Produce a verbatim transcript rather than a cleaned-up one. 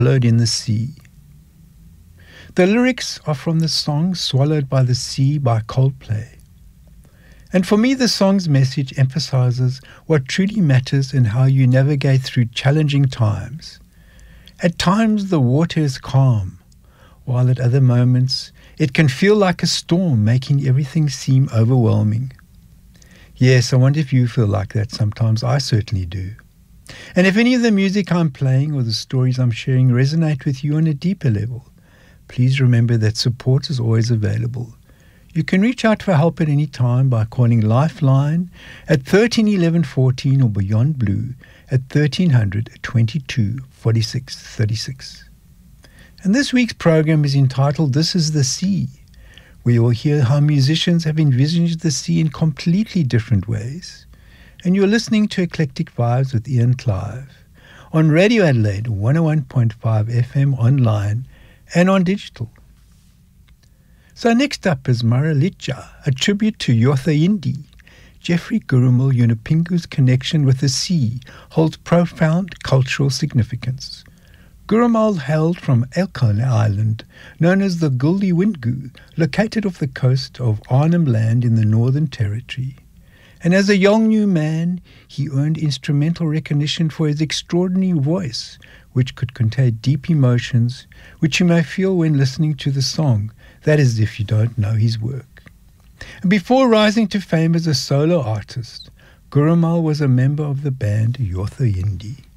Swallowed in the Sea. The lyrics are from the song Swallowed by the Sea by Coldplay. And for me, the song's message emphasizes what truly matters and how you navigate through challenging times. At times, the water is calm, while at other moments, it can feel like a storm, making everything seem overwhelming. Yes, I wonder if you feel like that sometimes. I certainly do. And if any of the music I'm playing or the stories I'm sharing resonate with you on a deeper level, please remember that support is always available. You can reach out for help at any time by calling Lifeline at thirteen eleven fourteen or Beyond Blue at thirteen hundred twenty-two forty-six thirty-six. And this week's program is entitled This is the Sea. We will hear how musicians have envisaged the sea in completely different ways. And you're listening to Eclectic Vibes with Ian Clive on Radio Adelaide one oh one point five F M online and on digital. So next up is Maralicha, a tribute to Yotha Yindi. Jeffrey Gurumul Yunupingu's connection with the sea holds profound cultural significance. Gurumul hailed from Elkhorn Island, known as the Guldi Windgu, located off the coast of Arnhem Land in the Northern Territory. And as a young new man, he earned instrumental recognition for his extraordinary voice, which could contain deep emotions, which you may feel when listening to the song. That is, if you don't know his work. And before rising to fame as a solo artist, Gurumul was a member of the band Yotha Yindi.